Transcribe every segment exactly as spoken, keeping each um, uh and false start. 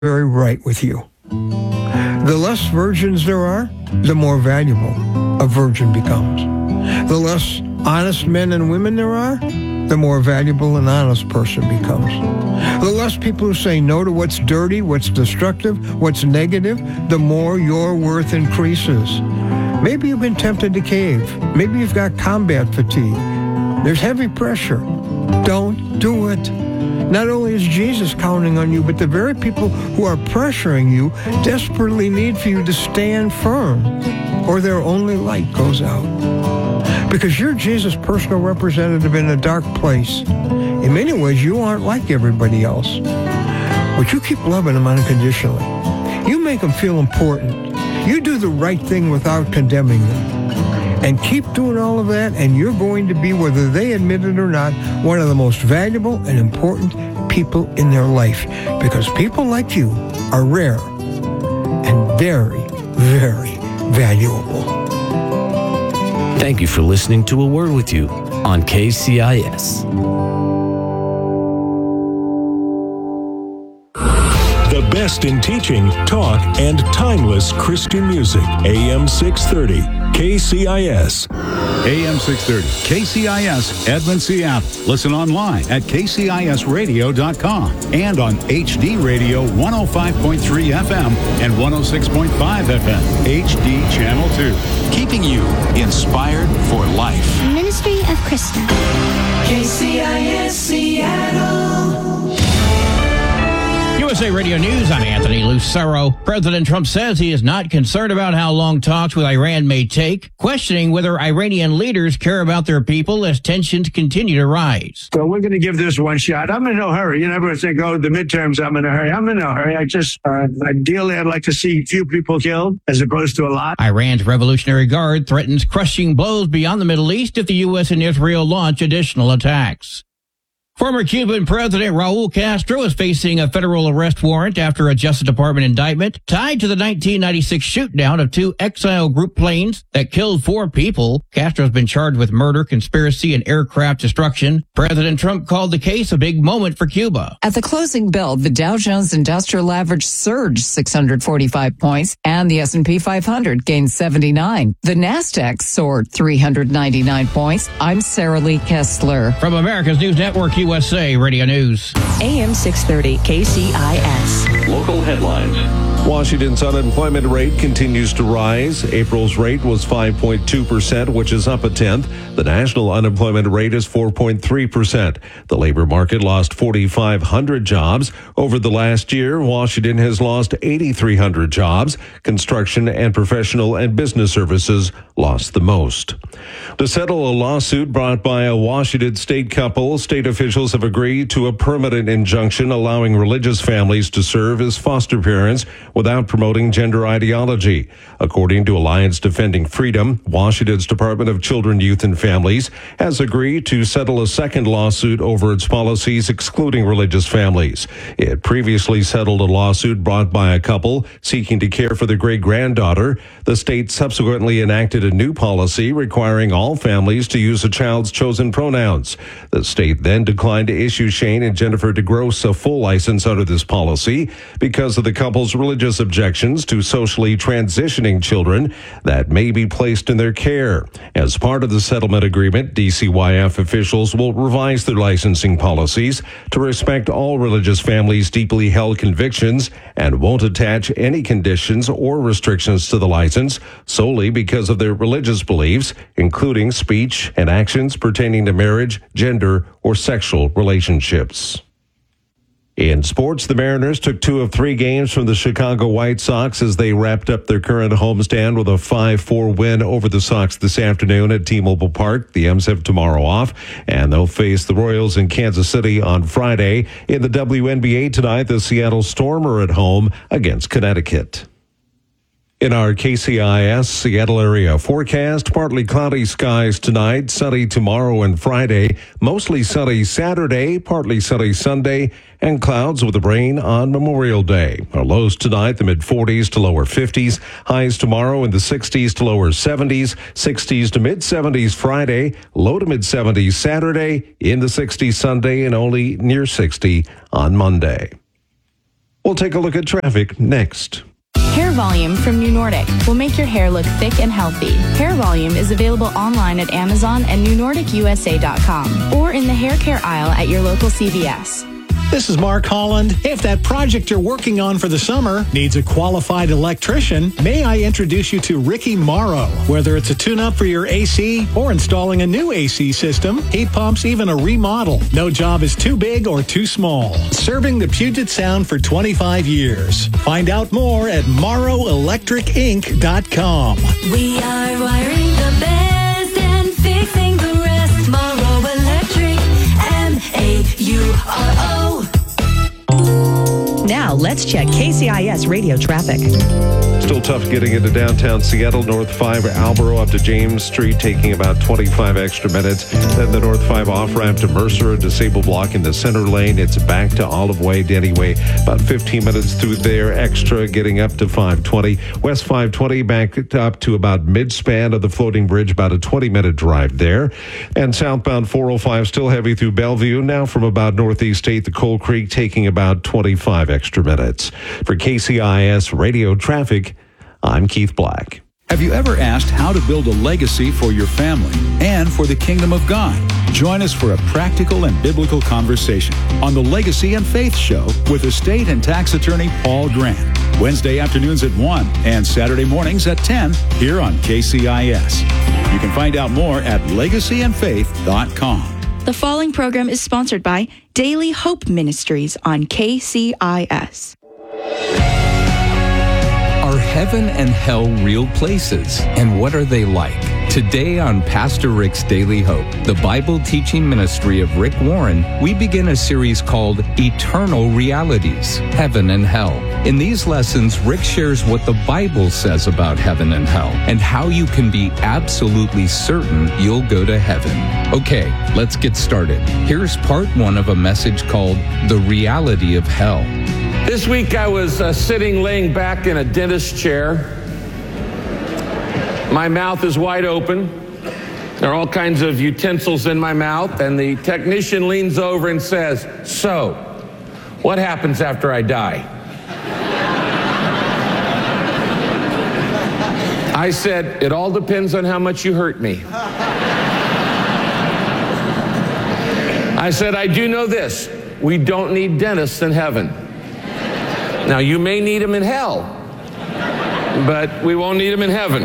very right with you. The less virgins there are, the more valuable a virgin becomes. The less honest men and women there are, the more valuable an honest person becomes. The less people who say no to what's dirty, what's destructive, what's negative, the more your worth increases. Maybe you've been tempted to cave. Maybe you've got combat fatigue. There's heavy pressure. Don't do it. Not only is Jesus counting on you, but the very people who are pressuring you desperately need for you to stand firm, or their only light goes out. Because you're Jesus' personal representative in a dark place. In many ways, you aren't like everybody else. But you keep loving them unconditionally. You make them feel important. You do the right thing without condemning them. And keep doing all of that, and you're going to be, whether they admit it or not, one of the most valuable and important people in their life. Because people like you are rare and very, very valuable. Thank you for listening to A Word With You on K C I S. The best in teaching, talk, and timeless Christian music. A M six thirty, K C I S. A M six thirty, K C I S, Edmond, Seattle. Listen online at k c i s radio dot com and on H D Radio one oh five point three F M and one oh six point five F M, H D Channel two. Keeping you inspired for life. Ministry of Krista. K C I S Seattle. U S A Radio News, I'm Anthony Lucero. President Trump says he is not concerned about how long talks with Iran may take, questioning whether Iranian leaders care about their people as tensions continue to rise. So we're going to give this one shot. I'm in no hurry. You know, everyone think, oh, the midterms, I'm in a hurry. I'm in no hurry. I just, uh, ideally, I'd like to see few people killed as opposed to a lot. Iran's Revolutionary Guard threatens crushing blows beyond the Middle East if the U S and Israel launch additional attacks. Former Cuban President Raul Castro is facing a federal arrest warrant after a Justice Department indictment tied to the nineteen ninety-six shootdown of two Exile Group planes that killed four people. Castro has been charged with murder, conspiracy, and aircraft destruction. President Trump called the case a big moment for Cuba. At the closing bell, the Dow Jones Industrial Average surged six hundred forty-five points, and the S and P five hundred gained seventy-nine. The NASDAQ soared three hundred ninety-nine points. I'm Sarah Lee Kessler. From America's News Network, U S A Radio News. A M six thirty, K C I S. Local headlines. Washington's unemployment rate continues to rise. April's rate was five point two percent, which is up a tenth. The national unemployment rate is four point three percent. The labor market lost four thousand five hundred jobs. Over the last year, Washington has lost eight thousand three hundred jobs. Construction and professional and business services lost the most. To settle a lawsuit brought by a Washington state couple, state officials have agreed to a permanent injunction allowing religious families to serve as foster parents without promoting gender ideology. According to Alliance Defending Freedom, Washington's Department of Children, Youth, and Families has agreed to settle a second lawsuit over its policies excluding religious families. It previously settled a lawsuit brought by a couple seeking to care for their great-granddaughter. The state subsequently enacted a new policy requiring all families to use a child's chosen pronouns. The state then declined to issue Shane and Jennifer DeGrosse a full license under this policy because of the couple's religious objections to socially transitioning children that may be placed in their care. As part of the settlement agreement, D C Y F officials will revise their licensing policies to respect all religious families' deeply held convictions and won't attach any conditions or restrictions to the license solely because of their religious beliefs, including speech and actions pertaining to marriage, gender, or sexual relationships. In sports, the Mariners took two of three games from the Chicago White Sox as they wrapped up their current homestand with a five four win over the Sox this afternoon at T-Mobile Park. The M's have tomorrow off, and they'll face the Royals in Kansas City on Friday. In the W N B A tonight, the Seattle Storm are at home against Connecticut. In our K C I S Seattle area forecast, partly cloudy skies tonight, sunny tomorrow and Friday, mostly sunny Saturday, partly sunny Sunday, and clouds with rain on Memorial Day. Our lows tonight, the mid forties to lower fifties, highs tomorrow in the sixties to lower seventies, sixties to mid seventies Friday, low to mid seventies Saturday, in the sixties Sunday, and only near sixty on Monday. We'll take a look at traffic next. Hair Volume from New Nordic will make your hair look thick and healthy. Hair Volume is available online at Amazon and new nordic u s a dot com or in the hair care aisle at your local C V S. This is Mark Holland. If that project you're working on for the summer needs a qualified electrician, may I introduce you to Ricky Morrow. Whether it's a tune-up for your A C or installing a new A C system, heat pumps, even a remodel, no job is too big or too small. Serving the Puget Sound for twenty-five years. Find out more at morrow electric inc dot com. We are wiring the best and fixing the rest. Morrow Electric, M A U R O. Now, let's check K C I S radio traffic. Still tough getting into downtown Seattle. North five Albro up to James Street, taking about twenty-five extra minutes. Then the North five off-ramp to Mercer, a disabled block in the center lane. It's back to Olive Way, Denny Way. About fifteen minutes through there extra, getting up to five twenty. West five twenty back up to about mid-span of the floating bridge, about a twenty-minute drive there. And southbound four oh five still heavy through Bellevue. Now from about Northeast eighth to Coal Creek, taking about twenty-five extra minutes. For K C I S Radio Traffic, I'm Keith Black. Have you ever asked how to build a legacy for your family and for the kingdom of God? Join us for a practical and biblical conversation on the Legacy and Faith Show with estate and tax attorney Paul Grant. Wednesday afternoons at one and Saturday mornings at ten here on K C I S. You can find out more at legacy and faith dot com. The following program is sponsored by Daily Hope Ministries on K C I S. Are heaven and hell real places? And what are they like? Today on Pastor Rick's Daily Hope, the Bible teaching ministry of Rick Warren, we begin a series called Eternal Realities, Heaven and Hell. In these lessons, Rick shares what the Bible says about heaven and hell and how you can be absolutely certain you'll go to heaven. Okay, let's get started. Here's part one of a message called The Reality of Hell. This week I was uh, sitting, laying back in a dentist chair. My mouth is wide open. There are all kinds of utensils in my mouth, and the technician leans over and says, "So, what happens after I die?" I said, "It all depends on how much you hurt me." I said, "I do know this. We don't need dentists in heaven. Now, you may need them in hell, but we won't need them in heaven."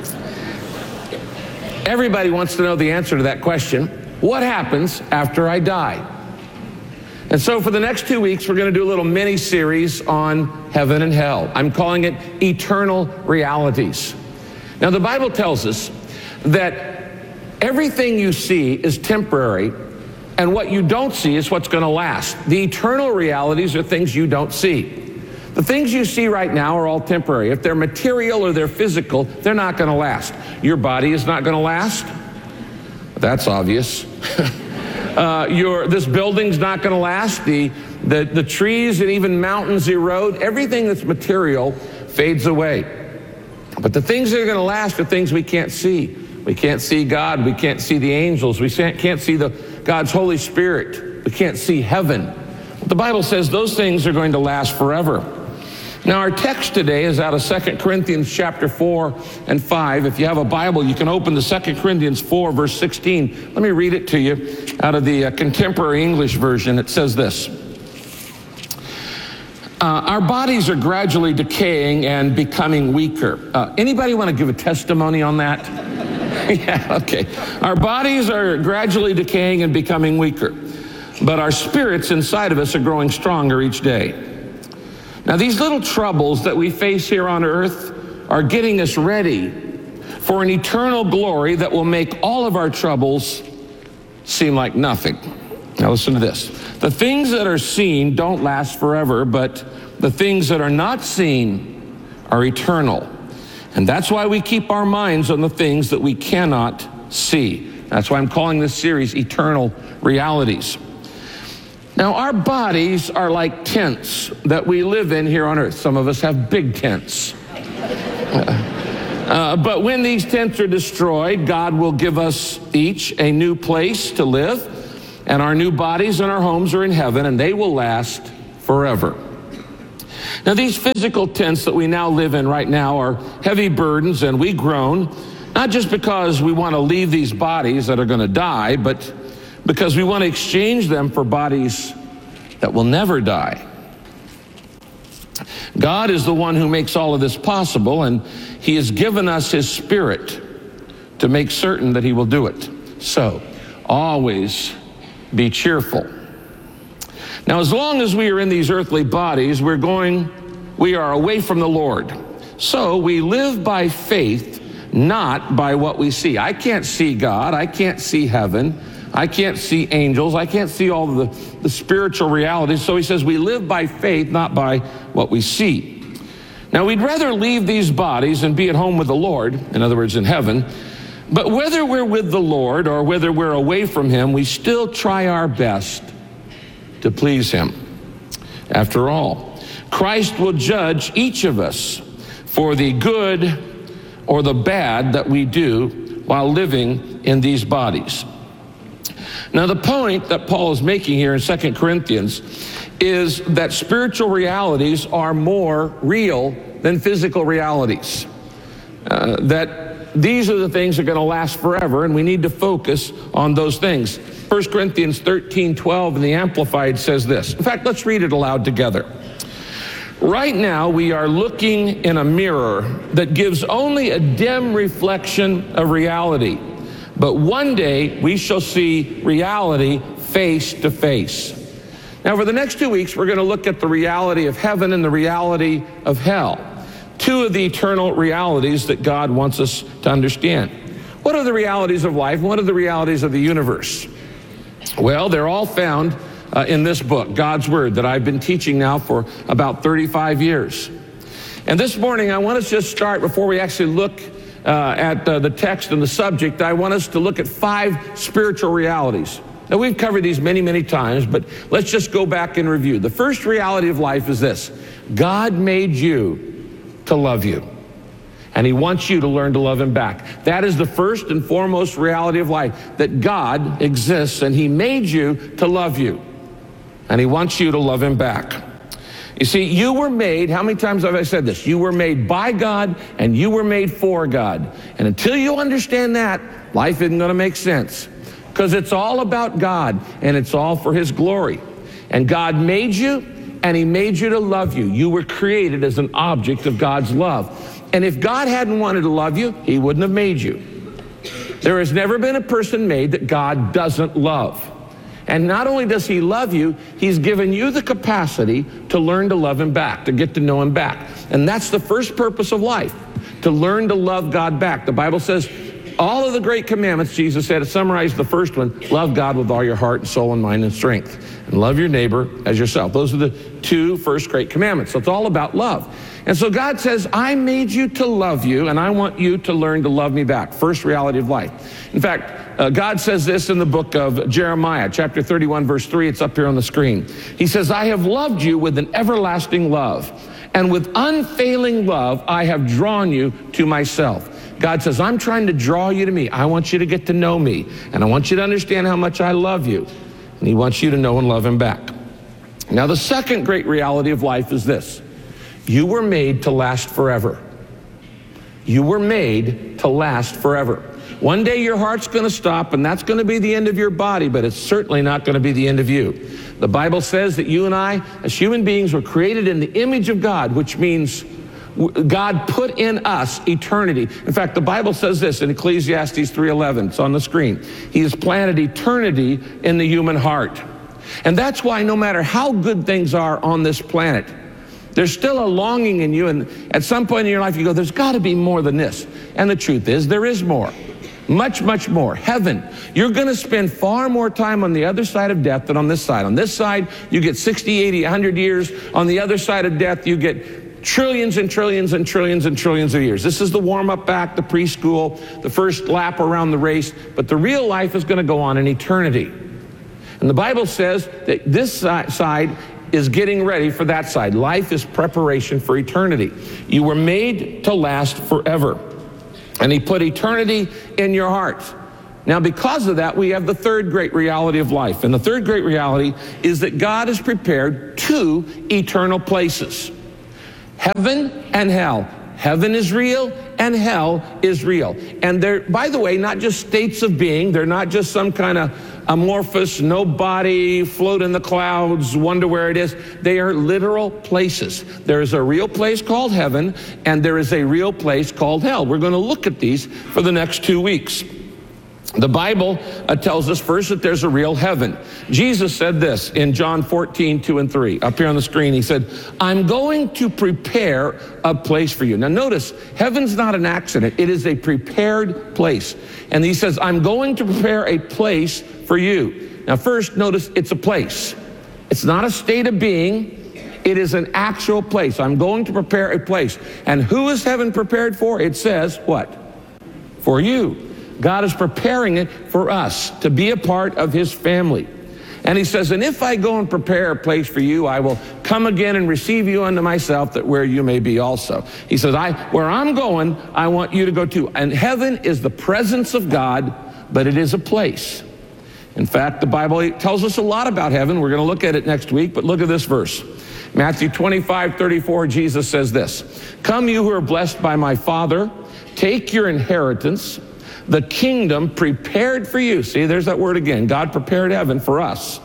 Everybody wants to know the answer to that question. What happens after I die? And so for the next two weeks, we're going to do a little mini-series on heaven and hell. I'm calling it Eternal Realities. Now, the Bible tells us that everything you see is temporary, and what you don't see is what's going to last. The eternal realities are things you don't see. The things you see right now are all temporary. If they're material or they're physical, they're not going to last. Your body is not going to last. That's obvious. uh, your this building's not going to last. The, the, the trees and even mountains erode. Everything that's material fades away. But the things that are going to last are things we can't see. We can't see God. We can't see the angels. We can't see the God's Holy Spirit. We can't see heaven. But the Bible says those things are going to last forever. Now, our text today is out of Second Corinthians chapter four and five. If you have a Bible, you can open to Second Corinthians four, verse sixteen. Let me read it to you out of the uh, Contemporary English Version. It says this. Uh, our bodies are gradually decaying and becoming weaker. Uh, anybody want to give a testimony on that? Yeah, okay. Our bodies are gradually decaying and becoming weaker, but our spirits inside of us are growing stronger each day. Now, these little troubles that we face here on earth are getting us ready for an eternal glory that will make all of our troubles seem like nothing. Now, listen to this. The things that are seen don't last forever, but the things that are not seen are eternal. And that's why we keep our minds on the things that we cannot see. That's why I'm calling this series Eternal Realities. Now, our bodies are like tents that we live in here on earth. Some of us have big tents. Uh, but when these tents are destroyed, God will give us each a new place to live, and our new bodies and our homes are in heaven, and they will last forever. Now, these physical tents that we now live in right now are heavy burdens, and we groan, not just because we want to leave these bodies that are going to die, but because we want to exchange them for bodies that will never die. God is the one who makes all of this possible, and he has given us his Spirit to make certain that he will do it. So, always be cheerful. Now, as long as we are in these earthly bodies, we're going, we are away from the Lord. So we live by faith, not by what we see. I can't see God. I can't see heaven. I can't see angels. I can't see all the, the spiritual realities. So he says we live by faith, not by what we see. Now, we'd rather leave these bodies and be at home with the Lord, in other words, in heaven. But whether we're with the Lord or whether we're away from him, we still try our best to please him. After all, Christ will judge each of us for the good or the bad that we do while living in these bodies. Now, the point that Paul is making here in Second Corinthians is that spiritual realities are more real than physical realities. Uh, that these are the things that are going to last forever, and we need to focus on those things. First Corinthians thirteen twelve in the Amplified says this. In fact, let's read it aloud together. Right now, we are looking in a mirror that gives only a dim reflection of reality. But one day, we shall see reality face to face. Now, for the next two weeks, we're going to look at the reality of heaven and the reality of hell. Two of the eternal realities that God wants us to understand. What are the realities of life? What are the realities of the universe? Well, they're all found uh, in this book, God's Word, that I've been teaching now for about thirty-five years. And this morning, I want us to just start, before we actually look uh, at uh, the text and the subject, I want us to look at five spiritual realities. Now, we've covered these many, many times, but let's just go back and review. The first reality of life is this: God made you to love you. And he wants you to learn to love him back. That is the first and foremost reality of life, that God exists and he made you to love you. And he wants you to love him back. You see, you were made, how many times have I said this? You were made by God and you were made for God. And until you understand that, life isn't going to make sense. Because it's all about God and it's all for his glory. And God made you and he made you to love you. You were created as an object of God's love. And if God hadn't wanted to love you, he wouldn't have made you. There has never been a person made that God doesn't love. And not only does he love you, he's given you the capacity to learn to love him back, to get to know him back. And that's the first purpose of life, to learn to love God back. The Bible says all of the great commandments, Jesus said, to summarize the first one, love God with all your heart and soul and mind and strength. And love your neighbor as yourself. Those are the two first great commandments. So it's all about love. And so God says, I made you to love you, and I want you to learn to love me back. First reality of life. In fact, uh, God says this in the book of Jeremiah, chapter thirty-one, verse three. It's up here on the screen. He says, I have loved you with an everlasting love, and with unfailing love I have drawn you to myself. God says, I'm trying to draw you to me. I want you to get to know me, and I want you to understand how much I love you. And he wants you to know and love him back. Now, the second great reality of life is this. You were made to last forever. You were made to last forever. One day your heart's going to stop, and that's going to be the end of your body, but it's certainly not going to be the end of you. The Bible says that you and I, as human beings, were created in the image of God, which means God put in us eternity. In fact, the Bible says this in Ecclesiastes three eleven. It's on the screen. He has planted eternity in the human heart. And that's why no matter how good things are on this planet, there's still a longing in you, and at some point in your life you go, there's got to be more than this. And the truth is, there is more. Much, much more. Heaven. You're going to spend far more time on the other side of death than on this side. On this side, you get sixty, eighty, one hundred years. On the other side of death, you get trillions and trillions and trillions and trillions of years. This is the warm-up back, the preschool, the first lap around the race. But the real life is going to go on in eternity. And the Bible says that this side is getting ready for that side. Life is preparation for eternity. You were made to last forever. And he put eternity in your heart. Now, because of that, we have the third great reality of life. And the third great reality is that God has prepared two eternal places. Heaven and hell. Heaven is real and hell is real. And they're, by the way, not just states of being. They're not just some kind of amorphous, no body, float in the clouds, wonder where it is. They are literal places. There is a real place called heaven and there is a real place called hell. We're going to look at these for the next two weeks. The Bible uh, tells us first that there's a real heaven. Jesus said this in John fourteen, two and three. Up here on the screen, he said, I'm going to prepare a place for you. Now notice, heaven's not an accident. It is a prepared place. And he says, I'm going to prepare a place for you. Now first, notice it's a place. It's not a state of being. It is an actual place. I'm going to prepare a place. And who is heaven prepared for? It says, what? For you. God is preparing it for us to be a part of his family. And he says, and if I go and prepare a place for you, I will come again and receive you unto myself, that where you may be also. He says, I, where I'm going, I want you to go too. And heaven is the presence of God, but it is a place. In fact, the Bible tells us a lot about heaven. We're going to look at it next week, but look at this verse. Matthew twenty-five, thirty-four, Jesus says this, come you who are blessed by my Father, take your inheritance, the kingdom prepared for you. See, there's that word again. God prepared heaven for us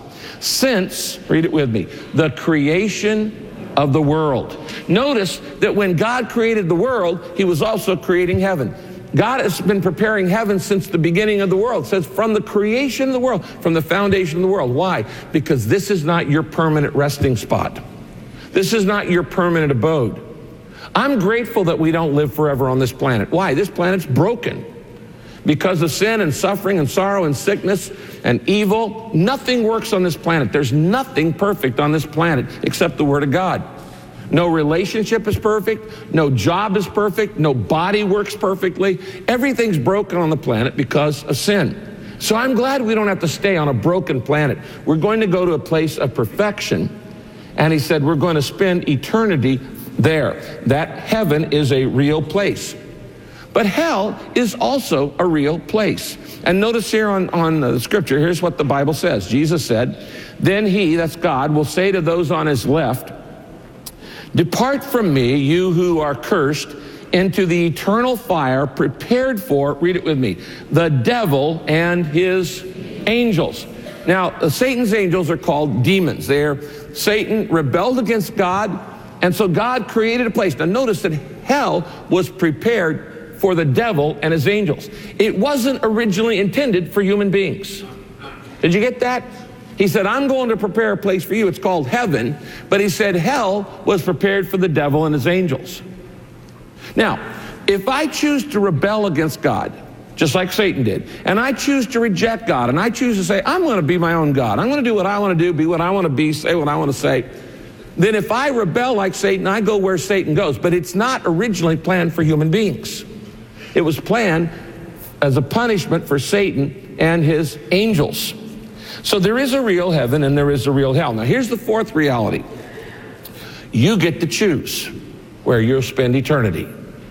since, read it with me, the creation of the world. Notice that when God created the world, he was also creating heaven. God has been preparing heaven since the beginning of the world. It says from the creation of the world, from the foundation of the world. Why? Because this is not your permanent resting spot. This is not your permanent abode. I'm grateful that we don't live forever on this planet. Why? This planet's broken. Because of sin and suffering and sorrow and sickness and evil, nothing works on this planet. There's nothing perfect on this planet except the Word of God. No relationship is perfect. No job is perfect. No body works perfectly. Everything's broken on the planet because of sin. So I'm glad we don't have to stay on a broken planet. We're going to go to a place of perfection. And he said we're going to spend eternity there. That heaven is a real place. But hell is also a real place. And notice here on, on the scripture, here's what the Bible says. Jesus said, then he, that's God, will say to those on his left, depart from me, you who are cursed, into the eternal fire prepared for, read it with me, the devil and his angels. Now, Satan's angels are called demons. They're, Satan rebelled against God, and so God created a place. Now notice that hell was prepared for the devil and his angels. It wasn't originally intended for human beings. Did you get that? He said, I'm going to prepare a place for you. It's called heaven. But he said hell was prepared for the devil and his angels. Now, if I choose to rebel against God, just like Satan did, and I choose to reject God, and I choose to say, I'm going to be my own God. I'm going to do what I want to do, be what I want to be, say what I want to say. Then if I rebel like Satan, I go where Satan goes. But it's not originally planned for human beings. It was planned as a punishment for Satan and his angels. So there is a real heaven and there is a real hell. Now here's the fourth reality. You get to choose where you'll spend eternity.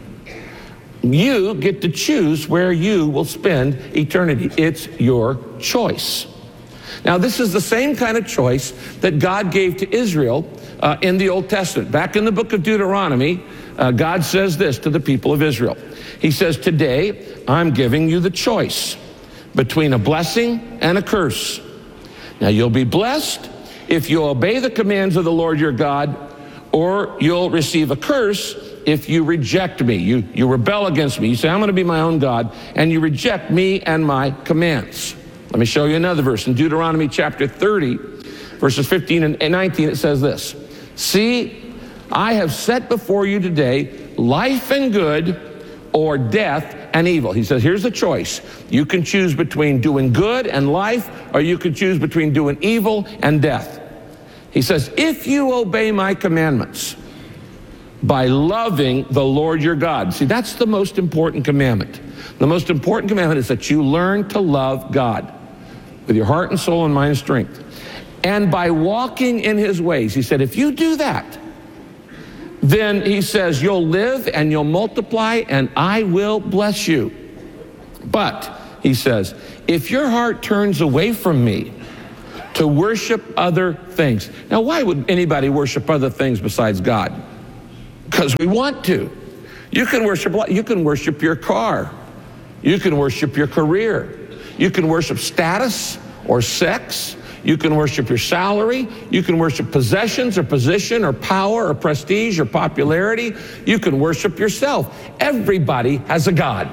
You get to choose where you will spend eternity. It's your choice. Now this is the same kind of choice that God gave to Israel uh, in the Old Testament. Back in the book of Deuteronomy, uh, God says this to the people of Israel. He says, today I'm giving you the choice between a blessing and a curse. Now you'll be blessed if you obey the commands of the Lord your God, or you'll receive a curse if you reject me. You, you rebel against me. You say, I'm going to be my own God, and you reject me and my commands. Let me show you another verse. In Deuteronomy chapter thirty, verses fifteen and nineteen, it says this. See, I have set before you today life and good, or death and evil. He says, here's the choice. You can choose between doing good and life, or you can choose between doing evil and death. He says, if you obey my commandments by loving the Lord your God. See, that's the most important commandment. The most important commandment is that you learn to love God with your heart and soul and mind and strength. And by walking in his ways. He said, if you do that, then he says, you'll live and you'll multiply and I will bless you. But, he says, if your heart turns away from me to worship other things. Now, why would anybody worship other things besides God? because we want to. You can worship you can worship your car. You can worship your career. You can worship status or sex. You can worship your salary. You can worship possessions or position or power or prestige or popularity. You can worship yourself. Everybody has a God.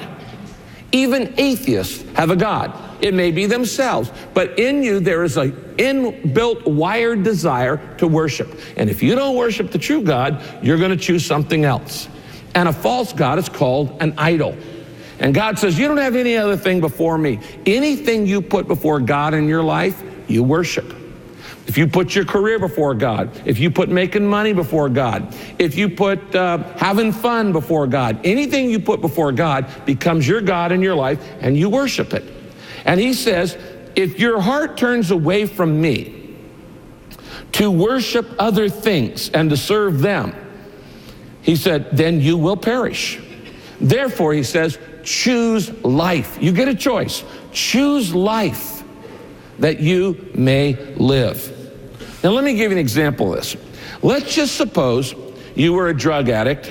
Even atheists have a God. It may be themselves, but in you there is an inbuilt, wired desire to worship. And if you don't worship the true God, you're going to choose something else. And a false God is called an idol. And God says, you don't have any other thing before me. Anything you put before God in your life, you worship. If you put your career before God, if you put making money before God, if you put uh, having fun before God, anything you put before God becomes your God in your life, and you worship it. And he says, if your heart turns away from me to worship other things and to serve them, he said, then you will perish. Therefore, he says, choose life. You get a choice. Choose life that you may live. Now, let me give you an example of this. Let's just suppose you were a drug addict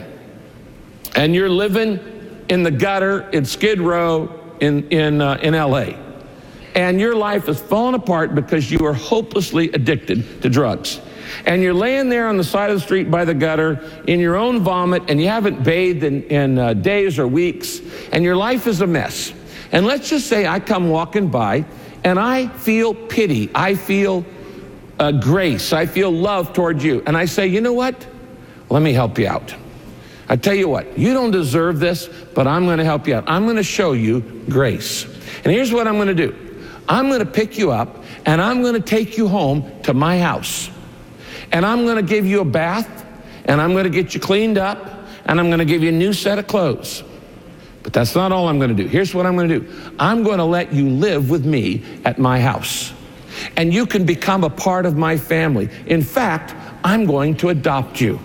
and you're living in the gutter in Skid Row in, in, uh, in L A. And your life is falling apart because you are hopelessly addicted to drugs. And you're laying there on the side of the street by the gutter in your own vomit, and you haven't bathed in, in uh, days or weeks, and your life is a mess. And let's just say I come walking by, and I feel pity, I feel uh, grace, I feel love toward you. And I say, you know what? Let me help you out. I tell you what, you don't deserve this, but I'm going to help you out. I'm going to show you grace. And here's what I'm going to do. I'm going to pick you up, and I'm going to take you home to my house. And I'm going to give you a bath, and I'm going to get you cleaned up, and I'm going to give you a new set of clothes. But that's not all I'm going to do. Here's what I'm going to do. I'm going to let you live with me at my house. And you can become a part of my family. In fact, I'm going to adopt you.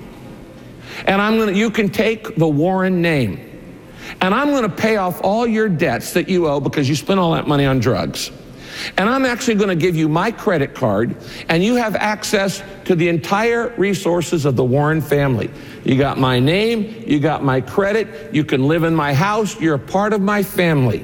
And I'm going to, you can take the Warren name. And I'm going to pay off all your debts that you owe because you spent all that money on drugs. And I'm actually going to give you my credit card, and you have access to the entire resources of the Warren family. You got my name, you got my credit, you can live in my house, you're a part of my family.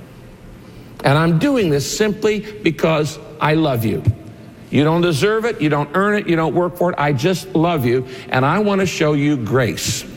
And I'm doing this simply because I love you. You don't deserve it, you don't earn it, you don't work for it. I just love you, and I want to show you grace.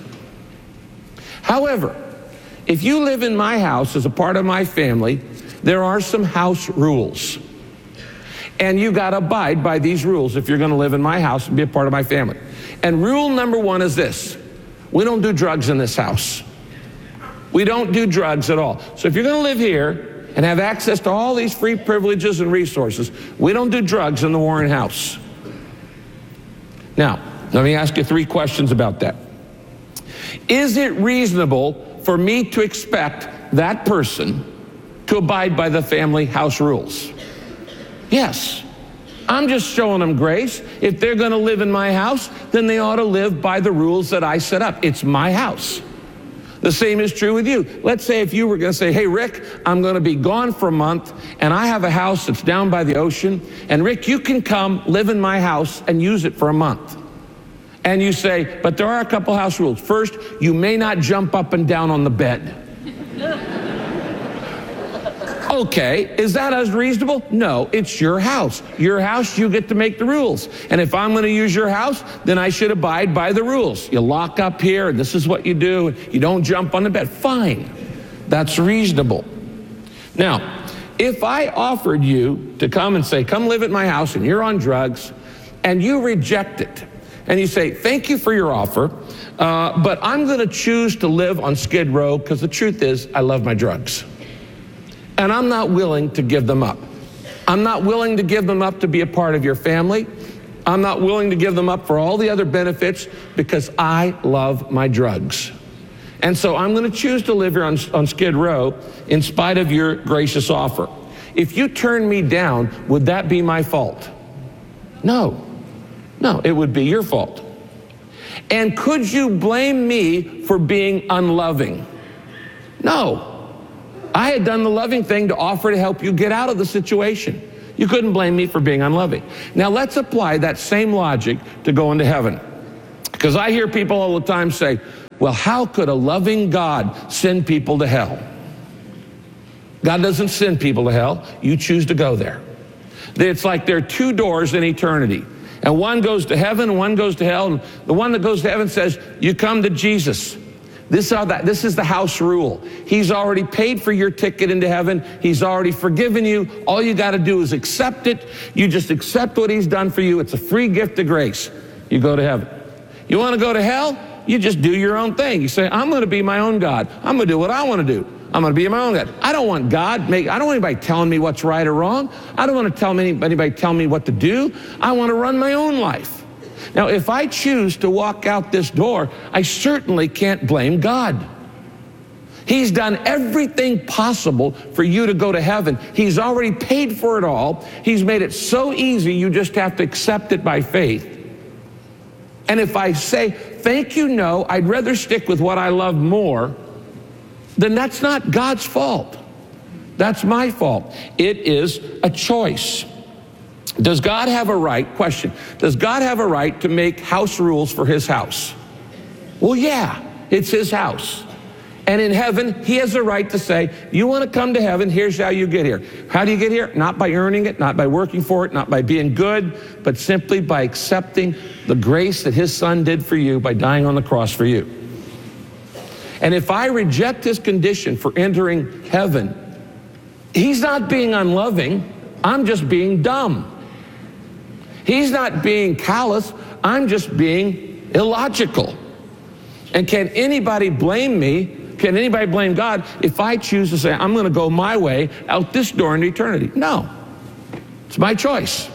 However, if you live in my house as a part of my family, there are some house rules. And you got to abide by these rules if you're going to live in my house and be a part of my family. And rule number one is this. We don't do drugs in this house. We don't do drugs at all. So if you're going to live here and have access to all these free privileges and resources, we don't do drugs in the Warren house. Now, let me ask you three questions about that. Is it reasonable for me to expect that person to abide by the family house rules? Yes. I'm just showing them grace. If they're going to live in my house, then they ought to live by the rules that I set up. It's my house. The same is true with you. Let's say if you were going to say, hey, Rick, I'm going to be gone for a month, and I have a house that's down by the ocean, and Rick, you can come live in my house and use it for a month. And you say, but there are a couple house rules. First, you may not jump up and down on the bed. Okay, is that as reasonable? No, it's your house. Your house, you get to make the rules. And if I'm going to use your house, then I should abide by the rules. You lock up here, and this is what you do. You don't jump on the bed. Fine. That's reasonable. Now, if I offered you to come and say, come live at my house, and you're on drugs, and you reject it, and you say, thank you for your offer, uh, but I'm going to choose to live on Skid Row because the truth is I love my drugs. And I'm not willing to give them up. I'm not willing to give them up to be a part of your family. I'm not willing to give them up for all the other benefits because I love my drugs. And so I'm going to choose to live here on, on Skid Row in spite of your gracious offer. If you turn me down, would that be my fault? No. No, it would be your fault. And could you blame me for being unloving? No. I had done the loving thing to offer to help you get out of the situation. You couldn't blame me for being unloving. Now let's apply that same logic to going to heaven. Because I hear people all the time say, well, how could a loving God send people to hell? God doesn't send people to hell. You choose to go there. It's like there are two doors in eternity. And one goes to heaven, and one goes to hell. And the one that goes to heaven says, you come to Jesus. This, are the, this is the house rule. He's already paid for your ticket into heaven. He's already forgiven you. All you got to do is accept it. You just accept what he's done for you. It's a free gift of grace. You go to heaven. You want to go to hell? You just do your own thing. You say, I'm going to be my own God. I'm going to do what I want to do. I'm going to be my own God. I don't want God, make, I don't want anybody telling me what's right or wrong. I don't want to tell me, anybody tell me what to do. I want to run my own life. Now, if I choose to walk out this door, I certainly can't blame God. He's done everything possible for you to go to heaven. He's already paid for it all. He's made it so easy, you just have to accept it by faith. And if I say, thank you, no, I'd rather stick with what I love more, then that's not God's fault. That's my fault. It is a choice. Does God have a right, question, does God have a right to make house rules for his house? Well, yeah, it's his house. And in heaven, he has a right to say, you want to come to heaven, here's how you get here. How do you get here? Not by earning it, not by working for it, not by being good, but simply by accepting the grace that his son did for you by dying on the cross for you. And if I reject his condition for entering heaven, he's not being unloving, I'm just being dumb. He's not being callous, I'm just being illogical. And can anybody blame me? Can anybody blame God if I choose to say, I'm going to go my way out this door into eternity? No. It's my choice.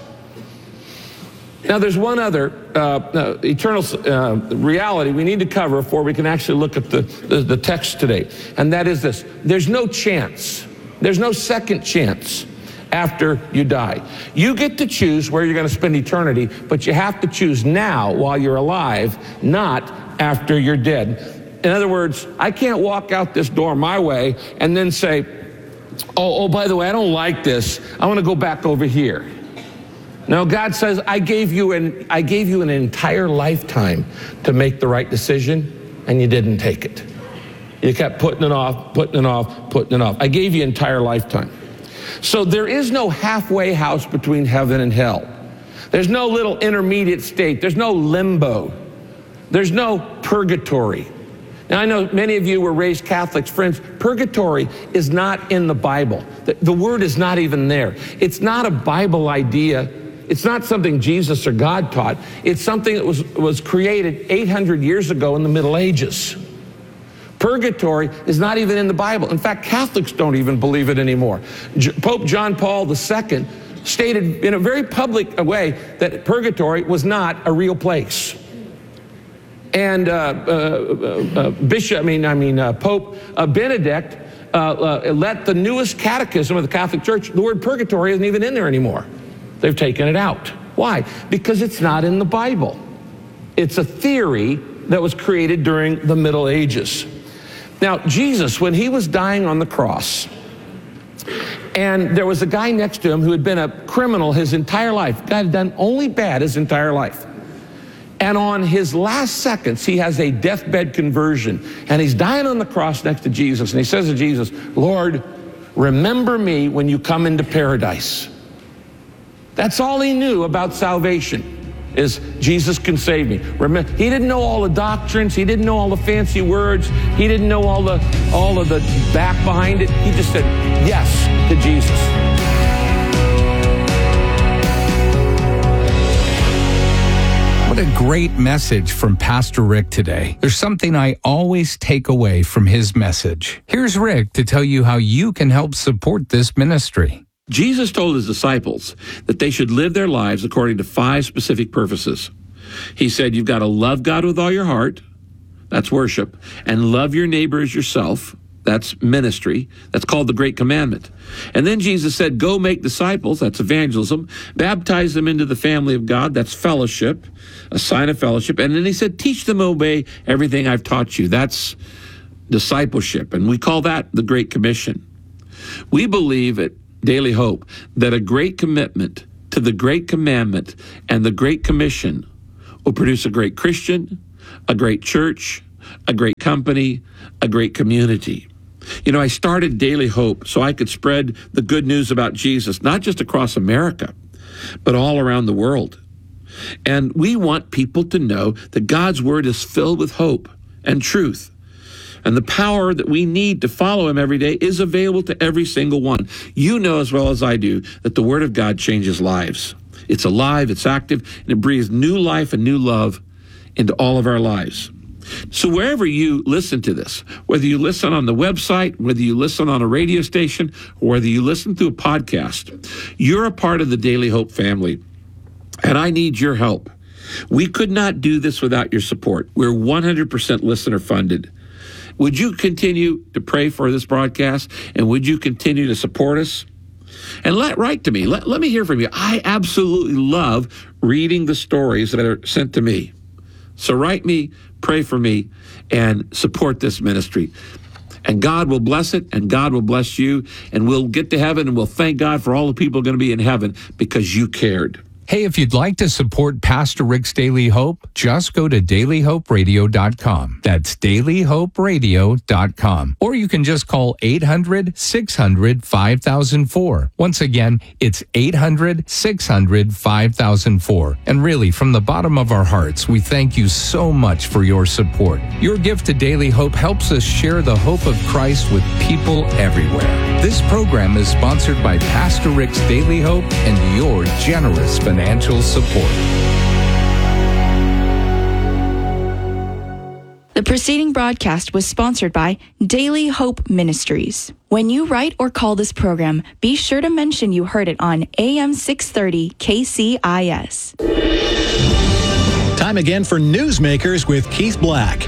Now, there's one other uh, uh, eternal uh, reality we need to cover before we can actually look at the, the, the text today. And that is this. There's no chance. There's no second chance after you die. You get to choose where you're going to spend eternity, but you have to choose now while you're alive, not after you're dead. In other words, I can't walk out this door my way and then say, oh, oh, by the way, I don't like this. I want to go back over here. No, God says, I gave you an, I gave you an entire lifetime to make the right decision, and you didn't take it. You kept putting it off, putting it off, putting it off. I gave you an entire lifetime. So there is no halfway house between heaven and hell. There's no little intermediate state. There's no limbo. There's no purgatory. Now, I know many of you were raised Catholics. Friends, purgatory is not in the Bible. The, the word is not even there. It's not a Bible idea. It's not something Jesus or God taught. It's something that was, was created eight hundred years ago in the Middle Ages. Purgatory is not even in the Bible. In fact, Catholics don't even believe it anymore. J- Pope John Paul the Second stated in a very public way that purgatory was not a real place. And uh, uh, uh, Bishop, I mean, I mean uh, Pope uh, Benedict uh, uh, let the newest catechism of the Catholic Church, the word purgatory isn't even in there anymore. They've taken it out. Why? Because it's not in the Bible. It's a theory that was created during the Middle Ages. Now, Jesus, when he was dying on the cross, and there was a guy next to him who had been a criminal his entire life, guy had done only bad his entire life. And on his last seconds, he has a deathbed conversion, and he's dying on the cross next to Jesus, and he says to Jesus, Lord, remember me when you come into paradise. That's all he knew about salvation, is Jesus can save me. Remember, he didn't know all the doctrines. He didn't know all the fancy words. He didn't know all the all of the back behind it. He just said yes to Jesus. What a great message from Pastor Rick today. There's something I always take away from his message. Here's Rick to tell you how you can help support this ministry. Jesus told his disciples that they should live their lives according to five specific purposes. He said, you've got to love God with all your heart. That's worship. And love your neighbor as yourself. That's ministry. That's called the Great Commandment. And then Jesus said, go make disciples. That's evangelism. Baptize them into the family of God. That's fellowship, a sign of fellowship. And then he said, teach them to obey everything I've taught you. That's discipleship. And we call that the Great Commission. We believe at Daily Hope that a great commitment to the Great Commandment and the Great Commission will produce a great Christian, a great church, a great company, a great community. You know, I started Daily Hope so I could spread the good news about Jesus, not just across America, but all around the world. And we want people to know that God's word is filled with hope and truth. And the power that we need to follow him every day is available to every single one. You know as well as I do that the word of God changes lives. It's alive, it's active, and it breathes new life and new love into all of our lives. So wherever you listen to this, whether you listen on the website, whether you listen on a radio station, or whether you listen through a podcast, you're a part of the Daily Hope family. And I need your help. We could not do this without your support. We're one hundred percent listener funded. Would you continue to pray for this broadcast? And would you continue to support us? And let write to me. Let, let me hear from you. I absolutely love reading the stories that are sent to me. So write me, pray for me, and support this ministry. And God will bless it, and God will bless you, and we'll get to heaven, and we'll thank God for all the people going to be in heaven because you cared. Hey, if you'd like to support Pastor Rick's Daily Hope, just go to daily hope radio dot com. That's daily hope radio dot com. Or you can just call eight hundred, six hundred, five thousand four. Once again, it's eight hundred, six hundred, five thousand four. And really, from the bottom of our hearts, we thank you so much for your support. Your gift to Daily Hope helps us share the hope of Christ with people everywhere. This program is sponsored by Pastor Rick's Daily Hope and your generous financial support. The preceding broadcast was sponsored by Daily Hope Ministries. When you write or call this program, be sure to mention you heard it on A M six thirty K C I S. Time again for Newsmakers with Keith Black.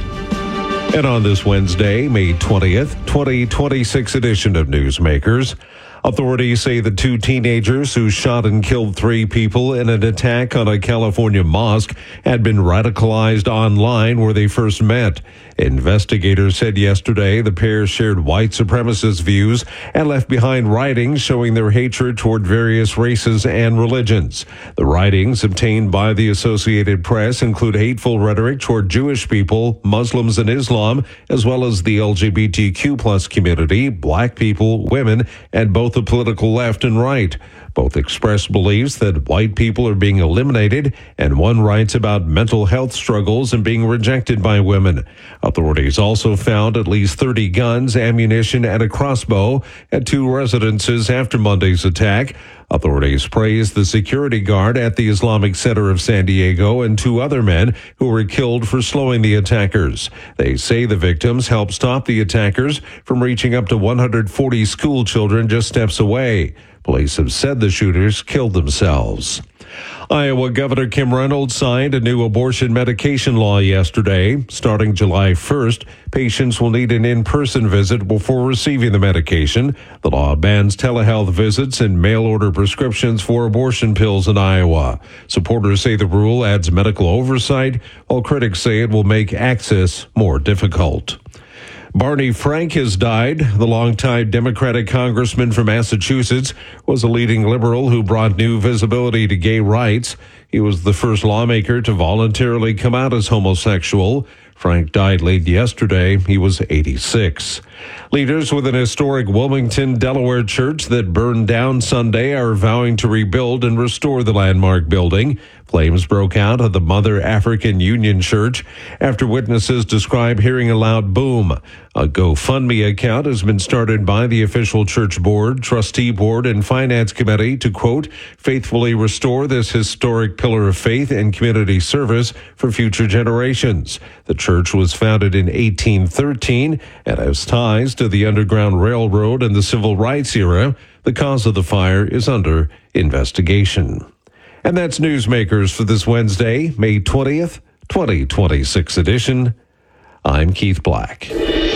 And on this Wednesday, May twentieth, twenty twenty-six edition of Newsmakers, authorities say the two teenagers who shot and killed three people in an attack on a California mosque had been radicalized online where they first met. Investigators said yesterday the pair shared white supremacist views and left behind writings showing their hatred toward various races and religions. The writings obtained by the Associated Press include hateful rhetoric toward Jewish people, Muslims, and Islam, as well as the L G B T Q plus community, black people, women, and both the political left and right. Both expressed beliefs that white people are being eliminated, and one writes about mental health struggles and being rejected by women. Authorities also found at least thirty guns, ammunition, and a crossbow at two residences after Monday's attack. Authorities praised the security guard at the Islamic Center of San Diego and two other men who were killed for slowing the attackers. They say the victims helped stop the attackers from reaching up to one hundred forty school children just steps away. Police have said the shooters killed themselves. Iowa Governor Kim Reynolds signed a new abortion medication law yesterday. Starting July first, patients will need an in-person visit before receiving the medication. The law bans telehealth visits and mail-order prescriptions for abortion pills in Iowa. Supporters say the rule adds medical oversight, while critics say it will make access more difficult. Barney Frank has died. The longtime Democratic congressman from Massachusetts was a leading liberal who brought new visibility to gay rights. He was the first lawmaker to voluntarily come out as homosexual. Frank died late yesterday. He was eighty-six. Leaders with an historic Wilmington, Delaware church that burned down Sunday are vowing to rebuild and restore the landmark building. Flames broke out at the Mother African Union Church after witnesses describe hearing a loud boom. A GoFundMe account has been started by the official church board, trustee board, and finance committee to, quote, faithfully restore this historic pillar of faith and community service for future generations. The church was founded in eighteen thirteen and has ties to the Underground Railroad and the Civil Rights era. The cause of the fire is under investigation. And that's Newsmakers for this Wednesday, May twentieth, twenty twenty-six edition. I'm Keith Black.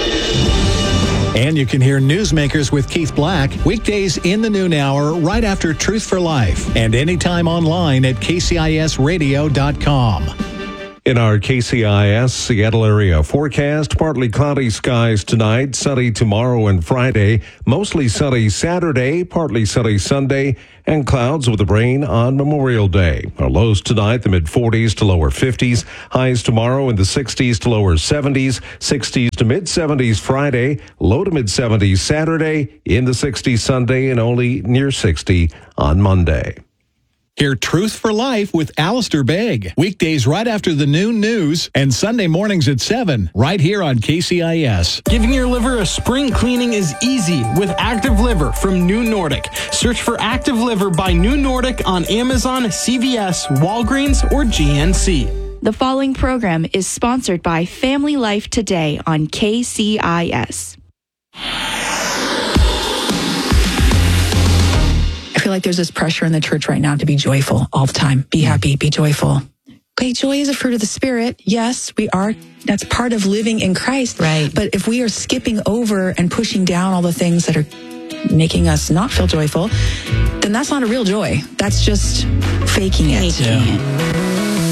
And you can hear Newsmakers with Keith Black weekdays in the noon hour right after Truth for Life and anytime online at K C I S radio dot com. In our K C I S Seattle area forecast, partly cloudy skies tonight, sunny tomorrow and Friday, mostly sunny Saturday, partly sunny Sunday, and clouds with rain on Memorial Day. Our lows tonight, the mid forties to lower fifties, highs tomorrow in the sixties to lower seventies, sixties to mid seventies Friday, low to mid seventies Saturday, in the sixties Sunday, and only near sixty on Monday. Hear Truth for Life with Alistair Begg. Weekdays right after the noon news and Sunday mornings at seven, right here on K C I S. Giving your liver a spring cleaning is easy with Active Liver from New Nordic. Search for Active Liver by New Nordic on Amazon, C V S, Walgreens, or G N C. The following program is sponsored by Family Life Today on K C I S. I feel like there's this pressure in the church right now to be joyful all the time. Be happy, be joyful. Okay, joy is a fruit of the Spirit. Yes, we are. That's part of living in Christ. Right. But if we are skipping over and pushing down all the things that are making us not feel joyful, then that's not a real joy. That's just faking it. Faking Yeah. it.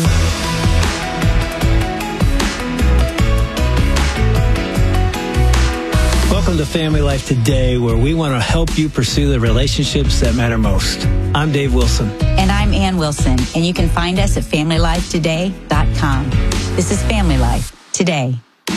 Welcome to Family Life Today, where we want to help you pursue the relationships that matter most. I'm Dave Wilson. And I'm Ann Wilson, and you can find us at family life today dot com. This is Family Life Today.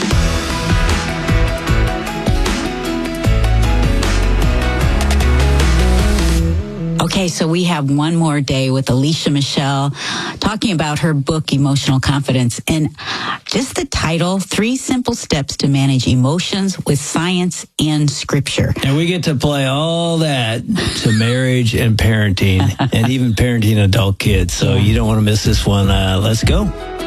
Okay, so we have one more day with Alicia Michelle talking about her book, Emotional Confidence. And just the title, Three Simple Steps to Manage Emotions with Science and Scripture. And we get to apply all that to marriage and parenting, and even parenting adult kids. So you don't want to miss this one. Uh, let's go.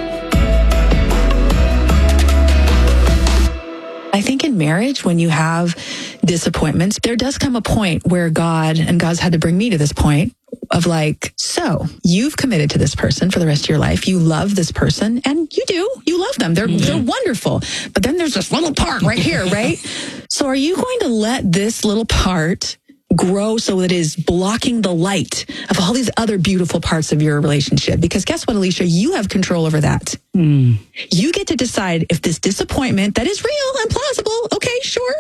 I think in marriage, when you have disappointments, there does come a point where God, and God's had to bring me to this point of like, so you've committed to this person for the rest of your life. You love this person, and you do. You love them. They're, they're wonderful. But then there's this little part right here, right? So are you going to let this little part grow so it is blocking the light of all these other beautiful parts of your relationship? Because guess what, Alicia? You have control over that. Mm. You get to decide if this disappointment that is real and plausible, okay, sure,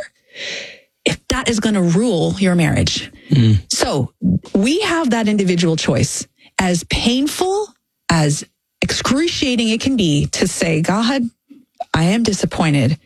if that is going to rule your marriage. Mm. So we have that individual choice, as painful, as excruciating it can be, to say, God, I am disappointed.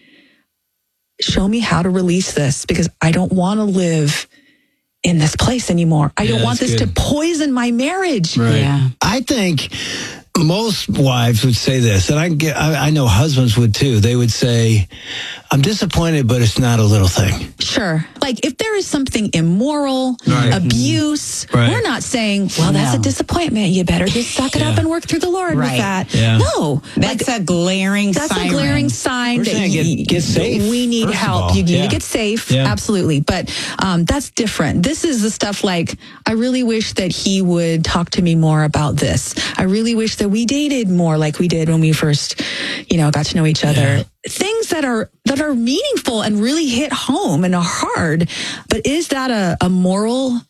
Show me how to release this, because I don't want to live in this place anymore. I Yeah, don't want that's this good. to poison my marriage. Right. Yeah. I think most wives would say this, and I get, I, I know husbands would too. They would say, I'm disappointed, but it's not a little thing. Sure. Like if there is something immoral, Right. abuse, Right. we're not saying, well, that's No. a disappointment. You better just suck it up and work through the Lord with Right. that. Yeah. No. That's a glaring That's siren. a glaring sign We're that saying y- get- get safe, we need first of help. all. You need Yeah. to get safe. Yeah. Absolutely. But um, that's different. This is the stuff like, I really wish that he would talk to me more about this. I really wish that we dated more like we did when we first, you know, got to know each other. Yeah. Things that are that are meaningful and really hit home and are hard. But is that a, a moral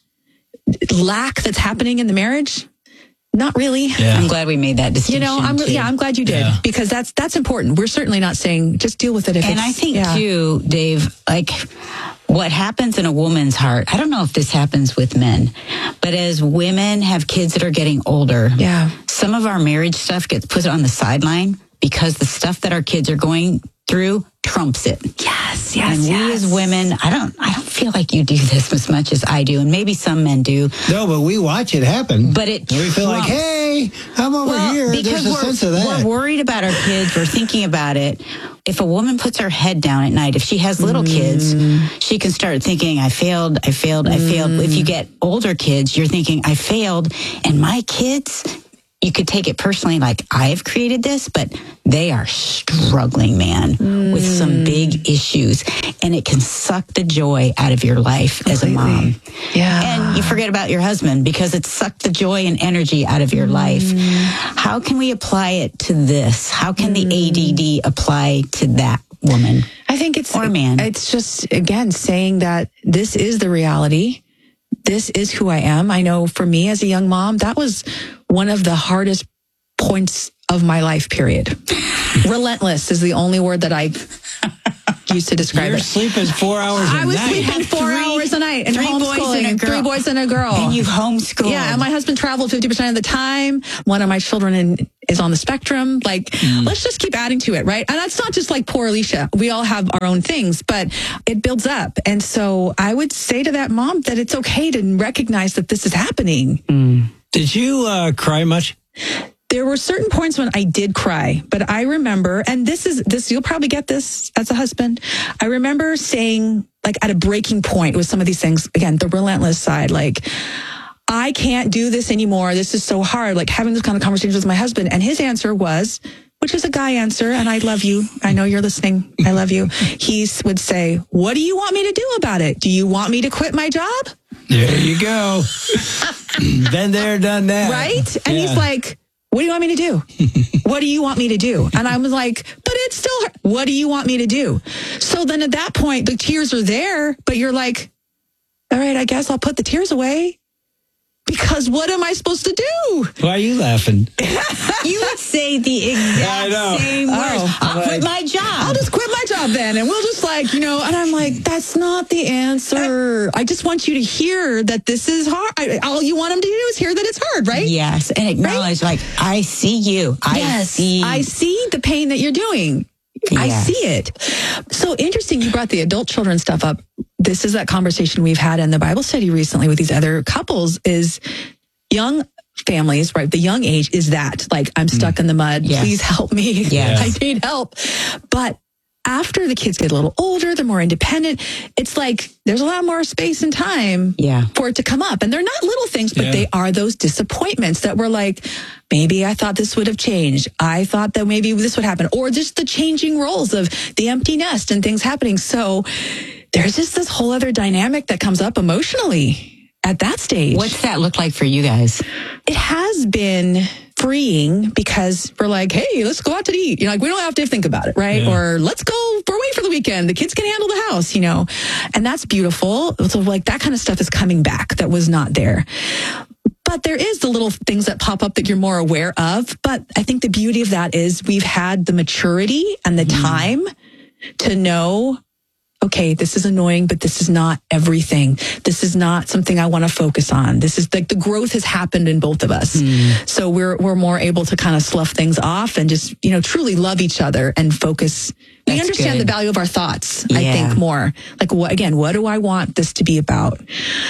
lack that's happening in the marriage? Not really. Yeah. I'm glad we made that distinction. You know, I'm too. yeah, I'm glad you did, Yeah. because that's that's important. We're certainly not saying just deal with it. If And it's, I think yeah. too, Dave, like what happens in a woman's heart, I don't know if this happens with men, but as women have kids that are getting older, yeah, some of our marriage stuff gets put on the sideline because the stuff that our kids are going through trumps it. Yes, yes, and we yes. as women, I don't, I don't feel like you do this as much as I do, and maybe some men do. No, but we watch it happen. But it And we feel like, trumps. hey, I'm over Well, here. because There's a we're, sense of that. we're worried about our kids. We're thinking about it. If a woman puts her head down at night, if she has little Mm. kids, she can start thinking, I failed, I failed, I failed. If you get older kids, you're thinking, I failed. And my kids, you could take it personally, like I've created this, but they are struggling, man, with some big issues. And it can suck the joy out of your life as a mom. Yeah. And you forget about your husband because it sucked the joy and energy out of your life. How can we apply it to this? How can the A D D apply to that woman? I think it's or man. It's just, again, saying that this is the reality. This is who I am. I know for me as a young mom, that was one of the hardest points of my life, period. Relentless is the only word that I used to describe Your it. sleep is four hours a I was night. sleeping four Three- hours a night and three boys homeschooling and a and three girl. boys and a girl. And you've homeschooled. Yeah, and my husband traveled fifty percent of the time. One of my children in, is on the spectrum. Like, Mm. let's just keep adding to it, right? And that's not just like poor Alicia. We all have our own things, but it builds up. And so I would say to that mom that it's okay to recognize that this is happening. Did you uh, cry much? There were certain points when I did cry, but I remember, and this is this, you'll probably get this as a husband. I remember saying, like, at a breaking point with some of these things, again, the relentless side, like, I can't do this anymore. This is so hard. Like having this kind of conversations with my husband. And his answer was, which is a guy answer, and I love you. I know you're listening. I love you. He would say, what do you want me to do about it? Do you want me to quit my job? There you go. Been there, done that. Right? And Yeah. he's like, what do you want me to do? What do you want me to do? And I was like, but it's still, hard. What do you want me to do? So then at that point, the tears are there, but you're like, all right, I guess I'll put the tears away. Because what am I supposed to do? Why are you laughing? You would say the exact same words. Oh, I'll quit my job. I'll just quit my job then. And we'll just like, you know, and I'm like, that's not the answer. I just want you to hear that this is hard. I, all you want them to do is hear that it's hard, right? Yes. And acknowledge, like, I see you. I yes, see. I see the pain that you're doing. I Yes. see it. So interesting you brought the adult children stuff up. This is that conversation we've had in the Bible study recently with these other couples is young families, right? The young age is that, like, I'm stuck in the mud. Yes. Please help me. Yes. I need help. But after the kids get a little older, they're more independent. It's like there's a lot more space and time Yeah. for it to come up. And they're not little things, but Yeah. they are those disappointments that were like, maybe I thought this would have changed. I thought that maybe this would happen. Or just the changing roles of the empty nest and things happening. So there's just this whole other dynamic that comes up emotionally at that stage. What's that look like for you guys? It has been freeing because we're like, hey, let's go out to eat. You know, like we don't have to think about it, right? Yeah. Or let's go for away for the weekend. The kids can handle the house, you know, and that's beautiful. So like that kind of stuff is coming back that was not there. But there is the little things that pop up that you're more aware of. But I think the beauty of that is we've had the maturity and the time to know, okay, this is annoying, but this is not everything. This is not something I want to focus on. This is like the growth has happened in both of us. So we're we're more able to kind of slough things off and just, you know, truly love each other and focus. We That's understand good. the value of our thoughts, I Yeah. think, more. Like, what, again, what do I want this to be about?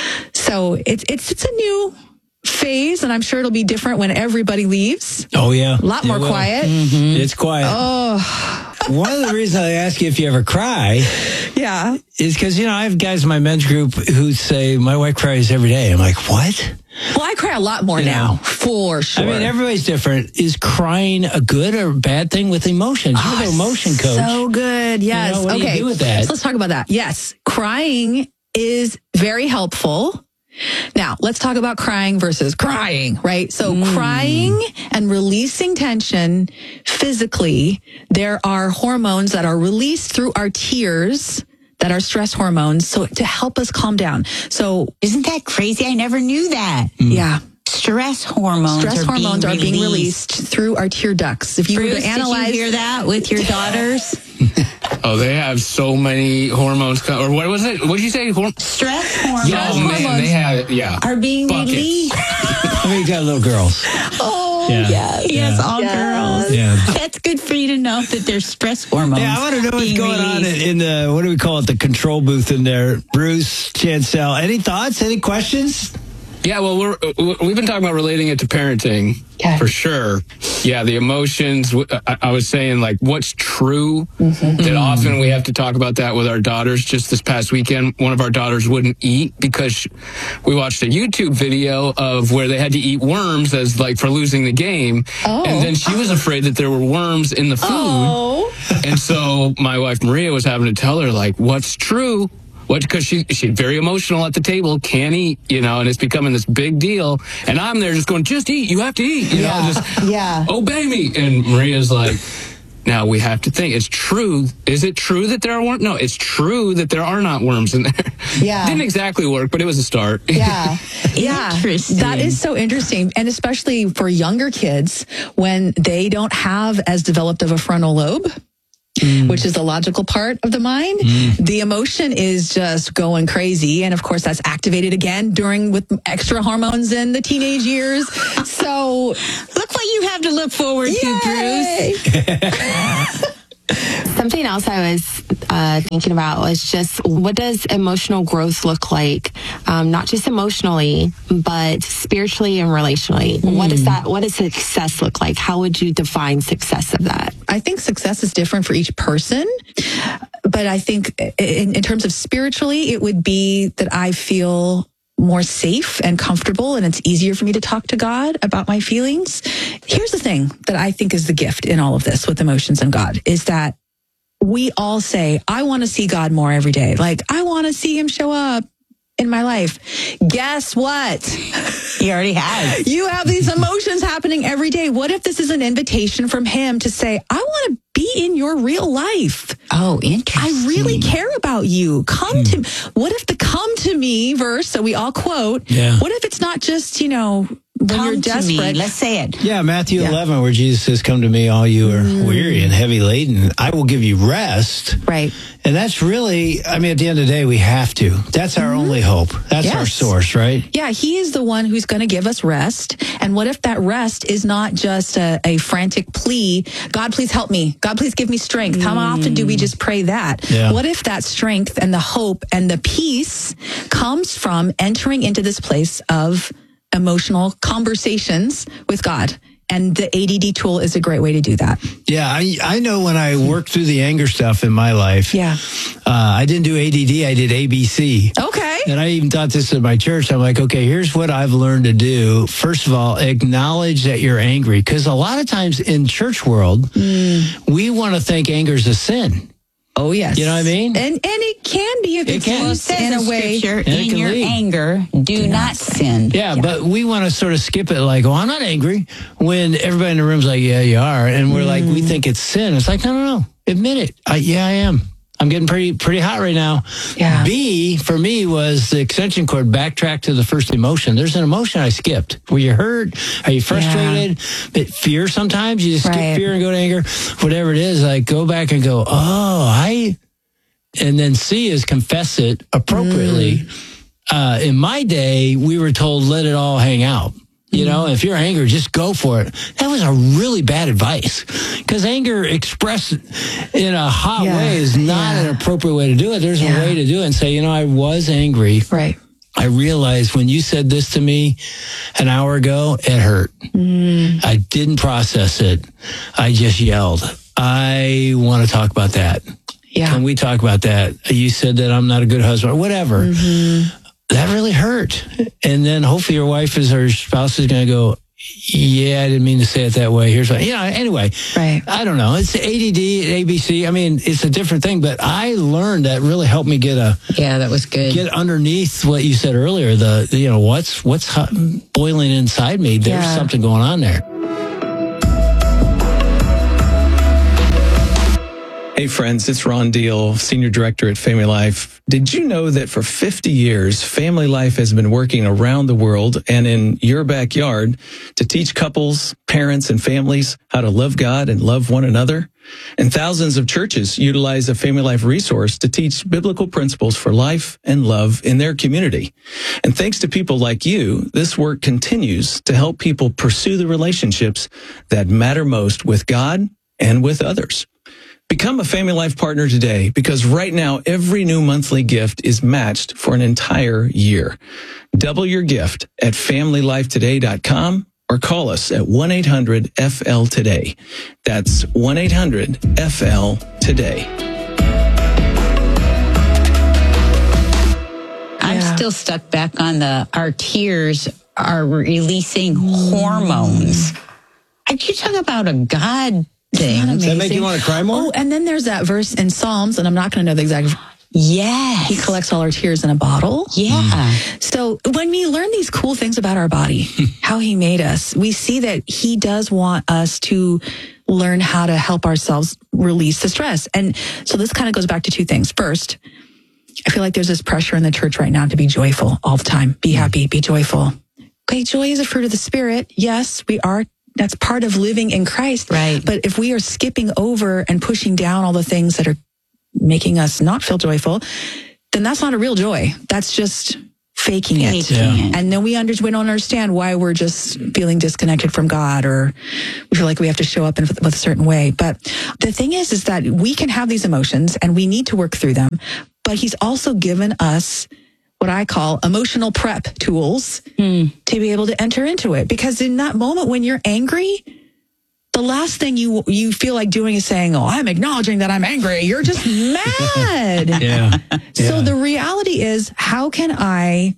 So it's it's it's a new phase, and I'm sure it'll be different when everybody leaves. Oh, yeah. A lot It more will. quiet. It's quiet. Oh, One of the reasons I ask you if you ever cry yeah. is because, you know, I have guys in my men's group who say, my wife cries every day. I'm like, what? Well, I cry a lot more You now, know. for sure. I mean, everybody's different. Is crying a good or bad thing with emotions? You're the emotion coach. So good. Yes. You know, what do you okay. do with that? So let's talk about that. Yes. Crying is very helpful. Now, let's talk about crying versus crying, right? So Mm. crying and releasing tension physically, there are hormones that are released through our tears that are stress hormones. So to help us calm down. So Isn't that crazy? I never knew that. yeah. Stress hormones Stress are hormones being are being released. released through our tear ducts. If you Bruce, were to analyze, did you hear that with your daughters? Oh, they have so many hormones. co- Or what was it? What did you say? Horm- Stress hormones oh, man, they have, yeah. are being Buckets. released. I mean, you got little girls. Oh, Yeah. yes. Yes, all girls. Yeah. That's good for you to know that there's stress hormones. Yeah, I want to know what's being going on in, released. in the, what do we call it, the control booth in there. Bruce, Chancel, any thoughts, any questions? Yeah, well, we're, we've been talking about relating it to parenting for sure. Yeah, the emotions. I, I was saying, like, what's true? That often we have to talk about that with our daughters. Just this past weekend, one of our daughters wouldn't eat because she, we watched a YouTube video of where they had to eat worms as, like, for losing the game. Oh. And then she was afraid that there were worms in the food. oh, And so my wife Maria was having to tell her, like, what's true? What? Because she she's very emotional at the table, can't eat, you know, and it's becoming this big deal. And I'm there just going, just eat. You have to eat. You Yeah. know, just Yeah. obey me. And Maria's like, Now we have to think, it's true. Is it true that there are worms? No, it's true that there are not worms in there. Yeah. Didn't exactly work, but it was a start. Yeah. Yeah. Interesting. That is so interesting. And especially for younger kids, when they don't have as developed of a frontal lobe, mm. which is the logical part of the mind, mm. the emotion is just going crazy. And of course, that's activated again during with extra hormones in the teenage years. So look what you have to look forward Yay! to, Bruce. Something else I was uh, thinking about was just what does emotional growth look like? Um, not just emotionally, but spiritually and relationally. Mm. What does that? What does success look like? How would you define success of that? I think success is different for each person, but I think in, in terms of spiritually, it would be that I feel more safe and comfortable, and it's easier for me to talk to God about my feelings. Here's the thing that I think is the gift in all of this with emotions and God is that we all say, I want to see God more every day. Like, I want to see him show up in my life. Guess what? You already have. You have these emotions happening every day. What if this is an invitation from him to say, I want to be in your real life? Oh, interesting. I really care about you. Come hmm. to, what if the come to me verse, so we all quote, yeah. what if it's not just, you know, when come you're desperate. To me. Let's say it. Yeah, Matthew yeah. eleven, where Jesus says, come to me, all you are mm. weary and heavy laden. I will give you rest. Right. And that's really, I mean, at the end of the day, we have to. That's our mm-hmm. only hope. That's yes. our source, right? Yeah, he is the one who's going to give us rest. And what if that rest is not just a, a frantic plea, God, please help me. God, please give me strength. Mm. How often do we just pray that? Yeah. What if that strength and the hope and the peace comes from entering into this place of emotional conversations with God? And the A D D tool is a great way to do that. Yeah, I I know when I worked through the anger stuff in my life. Yeah. Uh, I didn't do A D D, I did A B C. Okay. And I even taught this at my church. I'm like, okay, here's what I've learned to do. First of all, acknowledge that you're angry. Because a lot of times in church world, mm. we want to think anger is a sin. Oh, yes. You know what I mean? And and it can be if it it's can. used in a way. Scripture, in your lead. anger, do, do not, not sin. Yeah, yeah, but we want to sort of skip it like, oh, I'm not angry. When everybody in the room's like, yeah, you are. And we're mm. like, we think it's sin. It's like, no, no, no. Admit it. I, yeah, I am. I'm getting pretty pretty hot right now. Yeah. B, for me, was the extension cord backtrack to the first emotion. There's an emotion I skipped. Were you hurt? Are you frustrated? Yeah. Fear sometimes. You just right. skip fear and go to anger. Whatever it is, like go back and go, oh, I... And then C is confess it appropriately. Mm. Uh, in my day, we were told, let it all hang out. You know, if you're angry, just go for it. That was a really bad advice because anger expressed in a hot yeah. way is not yeah. an appropriate way to do it. There's yeah. a way to do it and say, you know, I was angry. Right. I realized when you said this to me an hour ago, it hurt. Mm. I didn't process it. I just yelled. I want to talk about that. Yeah. Can we talk about that? You said that I'm not a good husband or whatever. Mm-hmm. That really hurt. And then hopefully your wife is or spouse is going to go, yeah, I didn't mean to say it that way. Here's what, you know, anyway, right. I don't know. It's A D D, A B C. I mean, it's a different thing, but I learned that really helped me get a, yeah, that was good. Get underneath what you said earlier. The, the you know, what's, what's hot, boiling inside me. There's yeah. something going on there. Hey friends, it's Ron Deal, Senior Director at Family Life. Did you know that for fifty years, Family Life has been working around the world and in your backyard to teach couples, parents, and families how to love God and love one another? And thousands of churches utilize a Family Life resource to teach biblical principles for life and love in their community. And thanks to people like you, this work continues to help people pursue the relationships that matter most with God and with others. Become a Family Life partner today because right now every new monthly gift is matched for an entire year. Double your gift at family life today dot com or call us at one eight hundred F L today. That's one eight hundred F L today. I'm Yeah. still stuck back on the our tears are releasing hormones. I you talk about a God thing. Does that make you want to cry more? Oh, and then there's that verse in Psalms, and I'm not going to know the exact Yes. He collects all our tears in a bottle. Yeah. So when we learn these cool things about our body, how he made us, we see that he does want us to learn how to help ourselves release the stress. And so this kind of goes back to two things. First, I feel like there's this pressure in the church right now to be joyful all the time. Be happy, be joyful. Okay, joy is a fruit of the Spirit. Yes, we are. That's part of living in Christ. Right. But if we are skipping over and pushing down all the things that are making us not feel joyful, then that's not a real joy. That's just faking it. Faking Yeah. it. And then we, under, we don't understand why we're just feeling disconnected from God, or we feel like we have to show up in with a certain way. But the thing is, is that we can have these emotions and we need to work through them. But he's also given us what I call emotional prep tools mm. to be able to enter into it. Because in that moment when you're angry, the last thing you you feel like doing is saying, oh, I'm acknowledging that I'm angry. You're just mad. Yeah. So Yeah. the reality is, how can I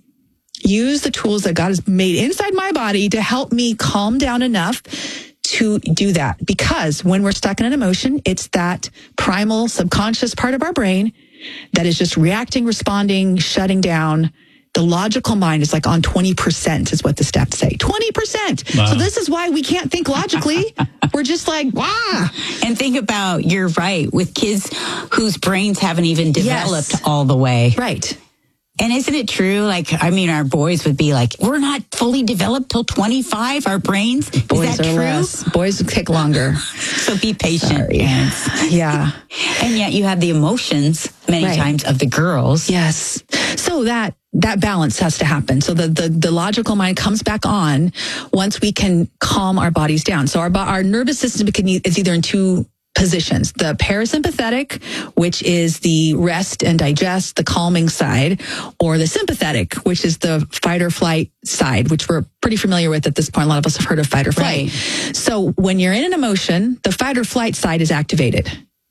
use the tools that God has made inside my body to help me calm down enough to do that? Because when we're stuck in an emotion, it's that primal subconscious part of our brain that is just reacting, responding, shutting down. The logical mind is like on twenty percent is what the stats say. twenty percent. Wow. So this is why we can't think logically. We're just like, wow. And think about, you're right, with kids whose brains haven't even developed Yes. all the way. Right. And isn't it true? Like, I mean, our boys would be like, we're not fully developed till twenty-five, our brains. Is Boys that are true? less. Boys take longer. So be patient, Sorry. parents. Yeah. And yet you have the emotions many Right. times of the girls. Yes. So that that balance has to happen. So the, the, the logical mind comes back on once we can calm our bodies down. So our, bo- our nervous system can, e- is either in two positions: the parasympathetic, which is the rest and digest, the calming side, or the sympathetic, which is the fight or flight side, which we're pretty familiar with at this point. A lot of us have heard of fight or flight. Right. So when you're in an emotion, the fight or flight side is activated.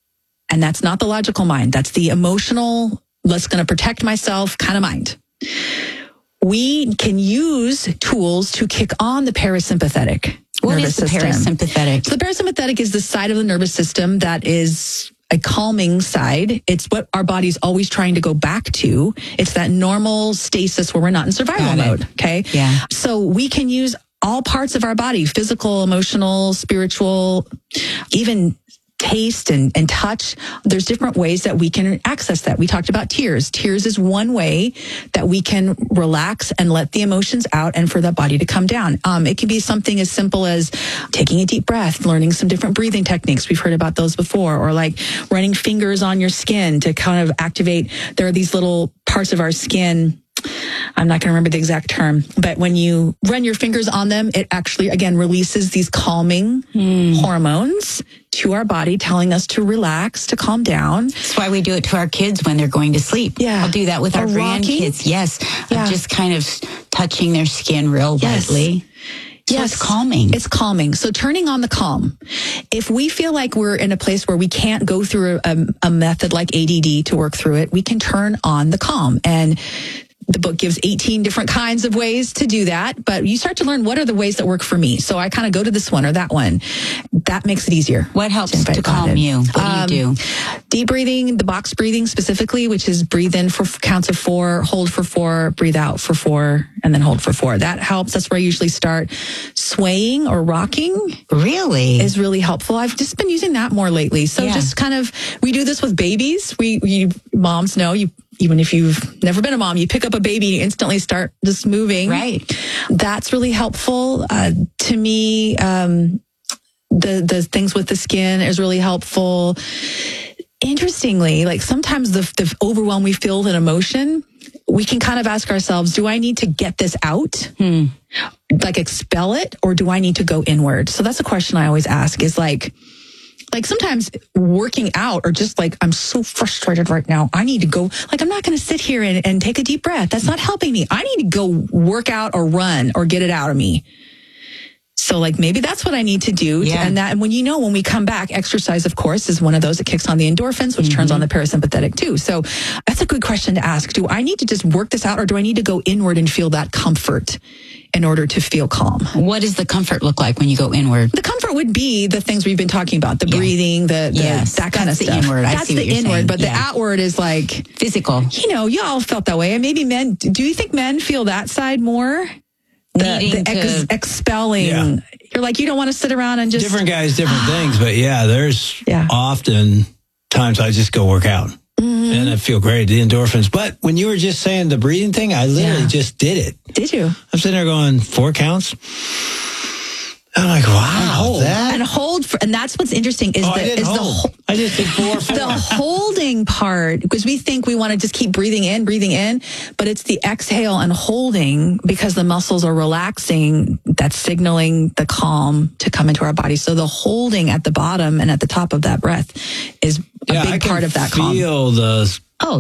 And that's not the logical mind. That's the emotional, let's going to protect myself kind of mind. We can use tools to kick on the parasympathetic What nervous is the system. parasympathetic? So the parasympathetic is the side of the nervous system that is a calming side. It's what our body's always trying to go back to. It's that normal stasis where we're not in survival Got it. mode. Okay. Yeah. So we can use all parts of our body: physical, emotional, spiritual, even taste and, and touch. There's different ways that we can access that. We talked about tears. Tears is one way that we can relax and let the emotions out and for the body to come down. Um, it can be something as simple as taking a deep breath, learning some different breathing techniques. We've heard about those before, or like running fingers on your skin to kind of activate. There are these little parts of our skin. I'm not going to remember the exact term, but when you run your fingers on them, it actually, again, releases these calming Mm. hormones to our body, telling us to relax, to calm down. That's why we do it to our kids when they're going to sleep. Yeah. I'll do that with Or our rocking. grandkids. Yes. Yeah. Of just kind of touching their skin real Yes. lightly. So Yes. it's calming. It's calming. So turning on the calm. If we feel like we're in a place where we can't go through a, a method like A D D to work through it, we can turn on the calm. And the book gives eighteen different kinds of ways to do that, but you start to learn what are the ways that work for me. So I kind of go to this one or that one. That makes it easier. What helps invite to God calm in. you? What do you Um, do? Deep breathing, the box breathing specifically, which is breathe in for counts of four, hold for four, breathe out for four, and then hold for four. That helps. That's where I usually start. Swaying or rocking Really? is really helpful. I've just been using that more lately. So Yeah. just kind of, we do this with babies. We, we moms know you, even if you've never been a mom, you pick up a baby, you instantly start just moving. Right. That's really helpful. Uh, to me, um, the, the things with the skin is really helpful. Interestingly, like sometimes the, the overwhelm we feel with an emotion, we can kind of ask ourselves, do I need to get this out? Hmm. Like expel it, or do I need to go inward? So that's a question I always ask, is like, like sometimes working out, or just like, I'm so frustrated right now, I need to go, like, I'm not going to sit here and, and take a deep breath. That's not helping me. I need to go work out or run or get it out of me. So like maybe that's what I need to do. Yeah. To, and that, and when you know, when we come back, exercise, of course, is one of those that kicks on the endorphins, which mm-hmm. turns on the parasympathetic too. So that's a good question to ask. Do I need to just work this out, or do I need to go inward and feel that comfort in order to feel calm? What does the comfort look like when you go inward? The comfort would be the things we've been talking about, the yeah. breathing, the, the yes. that kind That's of the stuff. Inward. I That's see the what you're inward, saying. but yeah. the outward is like physical. You know, y'all felt that way. And maybe men, do you think men feel that side more? The, the ex- to, expelling. Yeah. You're like, you don't want to sit around and just. Different guys, different things. But yeah, there's yeah. often times I just go work out. Mm-hmm. And I feel great, the endorphins. But when you were just saying the breathing thing, I literally yeah. just did it. Did you? I'm sitting there going, four counts. I'm like, wow, and hold, that? and hold for, and that's what's interesting is oh, the I didn't is hold. the I just did four, four. The holding part, because we think we want to just keep breathing in, breathing in, but it's the exhale and holding because the muscles are relaxing. That's signaling the calm to come into our body. So the holding at the bottom and at the top of that breath is a yeah, big I can part of that calm. Feel the